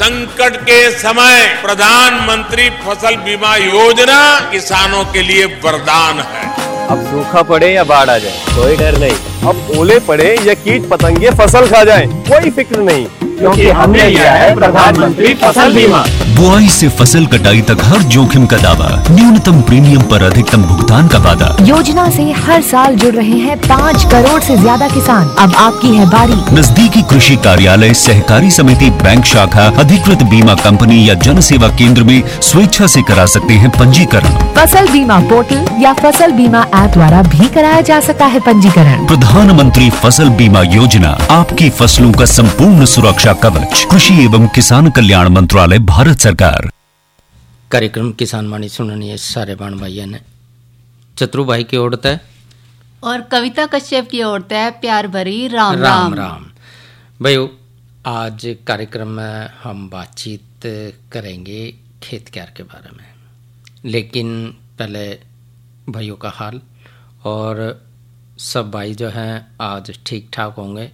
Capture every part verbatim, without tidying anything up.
संकट के समय प्रधानमंत्री फसल बीमा योजना किसानों के लिए वरदान है। अब सूखा पड़े या बाढ़ आ जाए कोई डर नहीं, अब ओले पड़े या कीट पतंगे फसल खा जाए कोई फिक्र नहीं, क्योंकि हमने लिया है प्रधानमंत्री फसल बीमा। बुआई से फसल कटाई तक हर जोखिम का दावा, न्यूनतम प्रीमियम पर अधिकतम भुगतान का वादा। योजना से हर साल जुड़ रहे हैं पाँच करोड़ से ज्यादा किसान। अब आपकी है बारी। नजदीकी कृषि कार्यालय, सहकारी समिति, बैंक शाखा, अधिकृत बीमा कंपनी या जन सेवा केंद्र में स्वेच्छा से करा सकते हैं पंजीकरण। फसल बीमा पोर्टल या फसल बीमा ऐप द्वारा भी कराया जा सकता है पंजीकरण। प्रधानमंत्री फसल बीमा योजना, आपकी फसलों का संपूर्ण सुरक्षा कवच। कृषि एवं किसान कल्याण मंत्रालय, भारत सरकार। कार्यक्रम किसान वाणी सुननी सारे बाण भाइयों ने चतुरु भाई की ओर है और कविता कश्यप की ओर है प्यार भरी राम राम राम राम। भाइयों, आज कार्यक्रम में हम बातचीत करेंगे खेत क्यार के बारे में, लेकिन पहले भाइयों का हाल। और सब भाई जो हैं आज ठीक ठाक होंगे।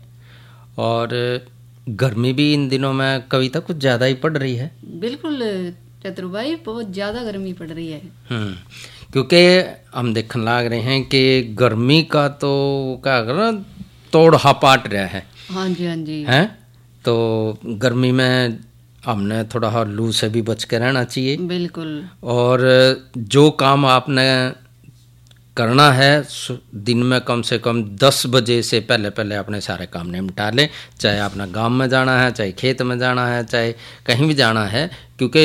और गर्मी भी इन दिनों में कविता कुछ ज़्यादा ही पड़ रही है। बिल्कुल चतुर भाई, बहुत ज़्यादा गर्मी पड़ रही है। हम्म क्योंकि हम देखने लग रहे हैं कि गर्मी का तो क्या करना तोड़ हापाट रहा है। हाँ जी हाँ जी हैं तो गर्मी में हमने थोड़ा हाँ लू से भी बच के रहना चाहिए। बिल्कुल। और जो काम आपने करना है दिन में कम से कम दस बजे से पहले पहले अपने सारे काम निपटा लें, चाहे अपना गांव में जाना है, चाहे खेत में जाना है, चाहे कहीं भी जाना है। क्योंकि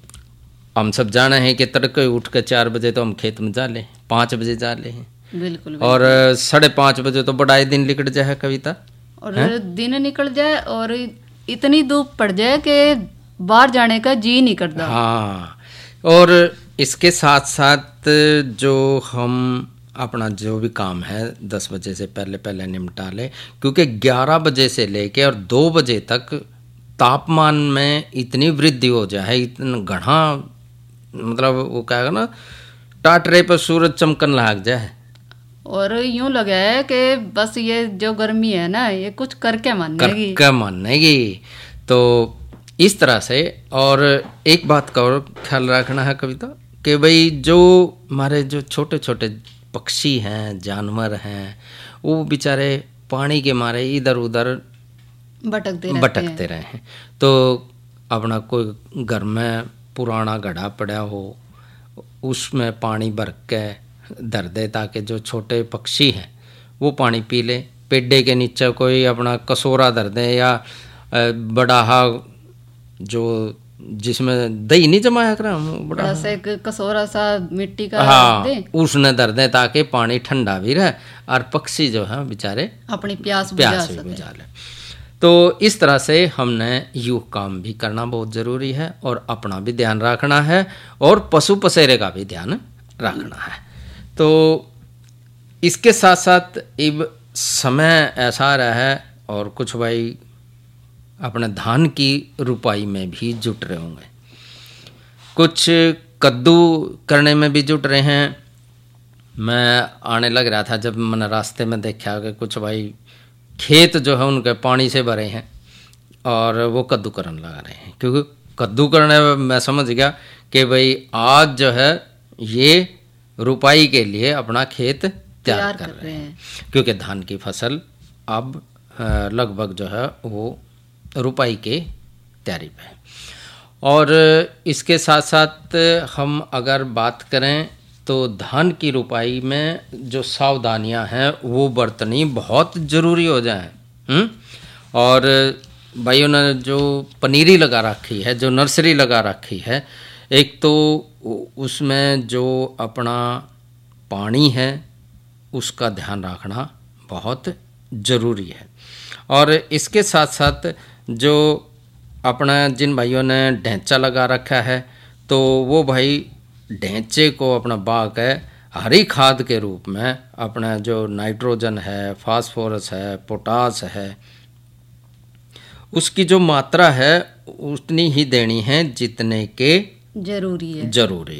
हम सब जाना है कि तड़के उठ के चार बजे तो हम खेत में जा लें, पाँच बजे जा लें। बिल्कुल, बिल्कुल। और साढ़े पाँच बजे तो बड़ा ही दिन निकल जाए कविता, और है? दिन निकल जाए और इतनी धूप पड़ जाए कि बाहर जाने का जी नहीं करता। हाँ, और इसके साथ साथ जो हम अपना जो भी काम है दस बजे से पहले पहले निपटा लें, क्योंकि ग्यारह बजे से लेके और दो बजे तक तापमान में इतनी वृद्धि हो जाए, इतना घना मतलब वो क्या है ना टाटरे पर सूरज चमकन लग जाए। और यूं लगा है कि बस ये जो गर्मी है ना ये कुछ करके मानेगी करके मानेगी। तो इस तरह से। और एक बात का और ख्याल रखना है कविता कि भाई जो हमारे जो छोटे छोटे पक्षी हैं, जानवर हैं, वो बेचारे पानी के मारे इधर उधर भटकते भटकते रहे हैं। तो अपना कोई घर में पुराना घड़ा पड़ा हो उसमें पानी भर के धर दे ताकि जो छोटे पक्षी हैं वो पानी पी ले। पेड़े के नीचे कोई अपना कसोरा धर दे या बड़ा हा जो जिसमें दही नहीं जमाया कर बड़ा सा एक कसोरा सा मिट्टी का हाँ दे, उसने धर दे ताकि पानी ठंडा भी रहे और पक्षी जो है बेचारे अपनी प्यास प्यास भी बुझा ले। तो इस तरह से हमने यू काम भी करना बहुत ज़रूरी है और अपना भी ध्यान रखना है और पशु पसेरे का भी ध्यान रखना है। तो इसके साथ साथ अब समय ऐसा रहा है और कुछ भाई अपने धान की रुपाई में भी जुट रहे होंगे, कुछ कद्दू करने में भी जुट रहे हैं। मैं आने लग रहा था जब मैंने रास्ते में देखा कि कुछ भाई खेत जो है उनके पानी से भरे हैं और वो कद्दू करने लगा रहे हैं, क्योंकि कद्दू करने में मैं समझ गया कि भाई आज जो है ये रुपाई के लिए अपना खेत तैयार कर रहे हैं, क्योंकि धान की फसल अब लगभग जो है वो रुपाई के तैयारी पे है। और इसके साथ साथ हम अगर बात करें तो धान की रुपाई में जो सावधानियां हैं वो बरतनी बहुत ज़रूरी हो जाए। और भाइयों ने जो पनीरी लगा रखी है, जो नर्सरी लगा रखी है, एक तो उसमें जो अपना पानी है उसका ध्यान रखना बहुत ज़रूरी है। और इसके साथ साथ जो अपना जिन भाइयों ने ढैंचा लगा रखा है तो वो भाई ढैंचे को अपना बाग है हरी खाद के रूप में अपना जो नाइट्रोजन है, फास्फोरस है, पोटास है, उसकी जो मात्रा है उतनी ही देनी है जितने के जरूरी है जरूरी